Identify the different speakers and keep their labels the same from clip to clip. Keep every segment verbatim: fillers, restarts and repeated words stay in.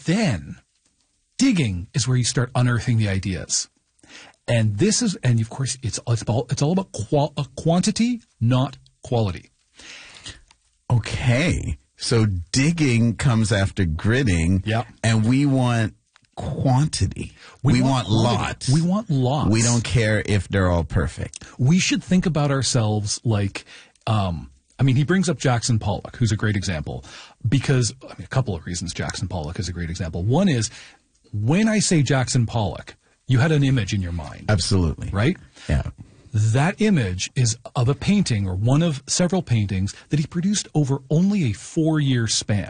Speaker 1: then digging is where you start unearthing the ideas. And this is, and of course, it's, it's all, it's all about qual, uh, quantity, not quality.
Speaker 2: Okay. So digging comes after gritting.
Speaker 1: Yeah.
Speaker 2: And we want quantity. We, we want, want lots.
Speaker 1: We want lots.
Speaker 2: We don't care if they're all perfect.
Speaker 1: We should think about ourselves like, um, I mean, he brings up Jackson Pollock, who's a great example, because I mean, a couple of reasons Jackson Pollock is a great example. One is when I say Jackson Pollock, you had an image in your mind.
Speaker 2: Absolutely.
Speaker 1: Right?
Speaker 2: Yeah.
Speaker 1: That image is of a painting or one of several paintings that he produced over only a four-year span.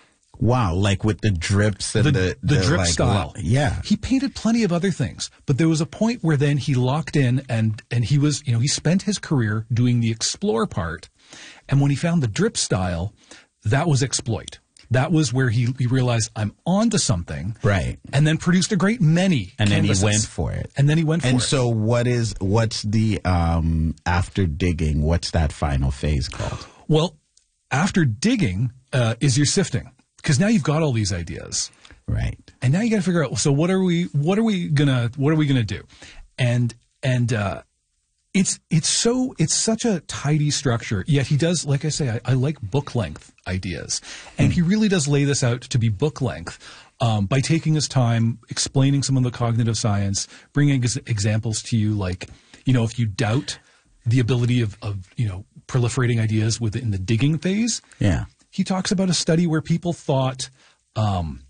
Speaker 2: Wow, like with the drips and
Speaker 1: the,
Speaker 2: the,
Speaker 1: the,
Speaker 2: the
Speaker 1: drip
Speaker 2: like,
Speaker 1: style.
Speaker 2: Yeah.
Speaker 1: He painted plenty of other things, but there was a point where then he locked in and, and he was, you know, he spent his career doing the explore part. And when he found the drip style, that was exploit. That was where he, he realized I'm onto something.
Speaker 2: Right.
Speaker 1: And then produced a great many
Speaker 2: And
Speaker 1: canvases.
Speaker 2: then he went for it.
Speaker 1: And then he went for
Speaker 2: and
Speaker 1: it.
Speaker 2: And so what is, what's the, um, after digging, what's that final phase called?
Speaker 1: Well, after digging, uh, is your sifting. Because now you've got all these ideas.
Speaker 2: Right.
Speaker 1: And now you got to figure out, so what are we, what are we gonna, what are we gonna do? And, and, uh, It's it's so it's such a tidy structure. Yet he does, like I say, I, I like book length ideas, and mm. he really does lay this out to be book length um, by taking his time, explaining some of the cognitive science, bringing ex- examples to you, like you know, if you doubt the ability of, of you know proliferating ideas within the digging phase,
Speaker 2: yeah,
Speaker 1: he talks about a study where people thought um,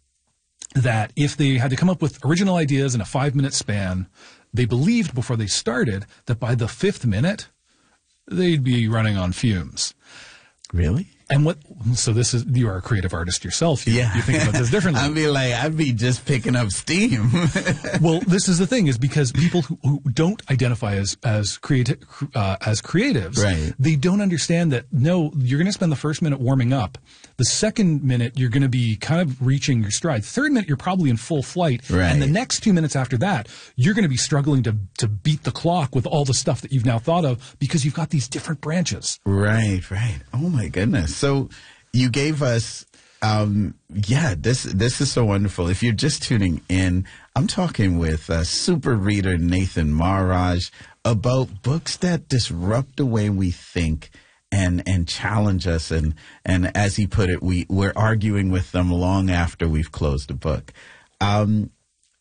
Speaker 1: that if they had to come up with original ideas in a five minute span. They believed before they started that by the fifth minute, they'd be running on fumes.
Speaker 2: Really?
Speaker 1: And what, so this is, you are a creative artist yourself. You,
Speaker 2: yeah.
Speaker 1: you think about this differently.
Speaker 2: I'd be like, I'd be just picking up steam.
Speaker 1: Well, this is the thing, is because people who, who don't identify as, as creative, uh, as creatives,
Speaker 2: right.
Speaker 1: they don't understand that, no, you're going to spend the first minute warming up. The second minute, you're going to be kind of reaching your stride. The third minute, you're probably in full flight.
Speaker 2: Right.
Speaker 1: And the next two minutes after that, you're going to be struggling to, to beat the clock with all the stuff that you've now thought of because you've got these different branches.
Speaker 2: Right, right. Oh my goodness. So you gave us, um, yeah, this, this is so wonderful. If you're just tuning in, I'm talking with uh, super reader Nathan Maharaj about books that disrupt the way we think and and challenge us, and and as he put it, we we're arguing with them long after we've closed the book. Um,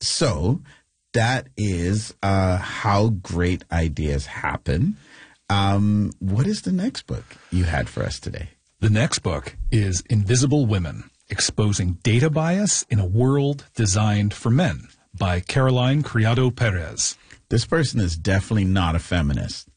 Speaker 2: so that is uh, How Great Ideas Happen. Um, what is the next book you had for us today?
Speaker 1: The next book is Invisible Women: Exposing Data Bias in a World Designed for Men by Caroline Criado Perez.
Speaker 2: This person is definitely not a feminist.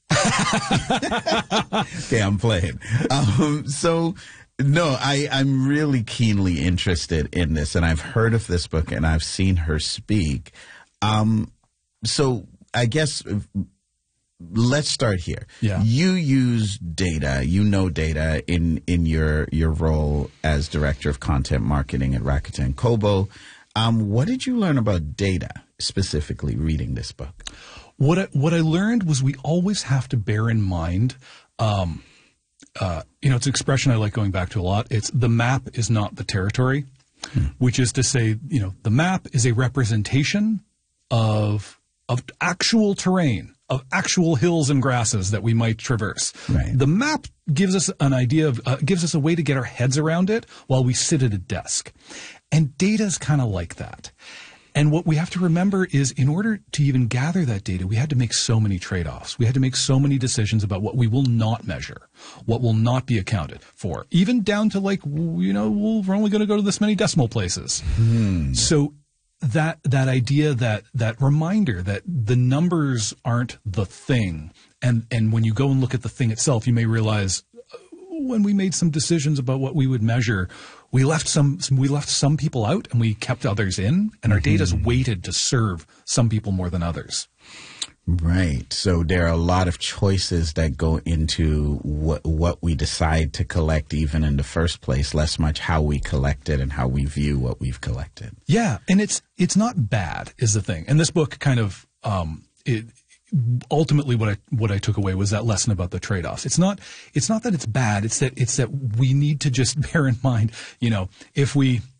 Speaker 2: Okay, I'm playing. Um, so, no, I, I'm really keenly interested in this, and I've heard of this book, and I've seen her speak. Um, so, I guess let's start here.
Speaker 1: Yeah.
Speaker 2: You use data, you know data in, in your your role as Director of Content Marketing at Rakuten Kobo. Um, what did you learn about data specifically reading this book?
Speaker 1: What I, what I learned was we always have to bear in mind, um, uh, you know, it's an expression I like going back to a lot. It's the map is not the territory, hmm. which is to say, you know, the map is a representation of of actual terrain, of actual hills and grasses that we might traverse.
Speaker 2: Right.
Speaker 1: The map gives us an idea of, uh, gives us a way to get our heads around it while we sit at a desk. And data is kind of like that. And what we have to remember is in order to even gather that data, we had to make so many trade-offs. We had to make so many decisions about what we will not measure, what will not be accounted for, even down to like, you know, we're only going to go to this many decimal places.
Speaker 2: Hmm.
Speaker 1: So that that idea, that that reminder that the numbers aren't the thing. And, and when you go and look at the thing itself, you may realize uh, when we made some decisions about what we would measure, We left some, we left some people out and we kept others in, and our mm-hmm. data's weighted to serve some people more than others.
Speaker 2: Right. So there are a lot of choices that go into what what we decide to collect even in the first place, less much how we collect it and how we view what we've collected.
Speaker 1: Yeah. And it's, it's not bad is the thing. And this book kind of, um, it, ultimately what I, what I took away was that lesson about the trade-offs. It's not, it's not that it's bad. It's that, it's that we need to just bear in mind, you know, if we,